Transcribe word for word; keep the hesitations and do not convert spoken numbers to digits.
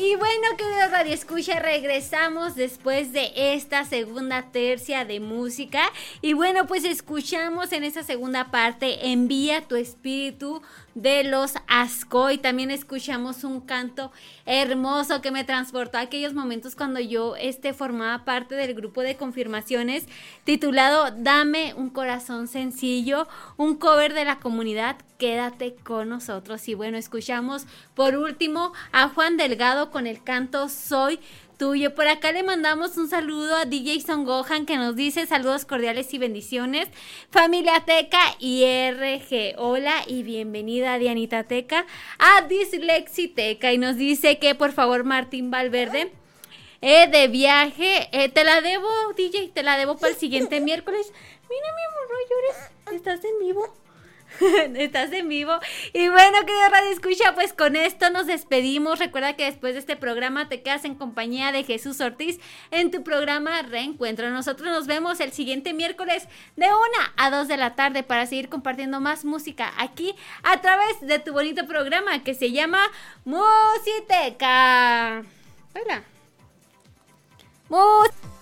Y bueno, queridos radioescucha, regresamos después de esta segunda tercia de música. Y bueno, pues escuchamos en esta segunda parte Envía tu espíritu de los Ascoy. También escuchamos un canto hermoso que me transportó a aquellos momentos cuando yo este, formaba parte del grupo de confirmaciones titulado Dame un corazón sencillo, un cover de la comunidad Quédate con nosotros. Y bueno, escuchamos por último a Juan Delgado con el canto Soy tuyo. Por acá le mandamos un saludo a D J Son Gohan, que nos dice saludos cordiales y bendiciones. Familia Teca y R G, hola y bienvenida Dianita Teca. A Dislexi Teca, y nos dice que por favor Martín Valverde eh, de viaje, eh, te la debo D J, te la debo para el siguiente miércoles. Mira mi amor, no llores, estás en vivo. Estás en vivo. Y bueno, querida Radio Escucha, pues con esto nos despedimos. Recuerda que después de este programa te quedas en compañía de Jesús Ortiz en tu programa Reencuentro. Nosotros nos vemos el siguiente miércoles de una a dos de la tarde para seguir compartiendo más música aquí a través de tu bonito programa que se llama Musiteca. Hola. Mus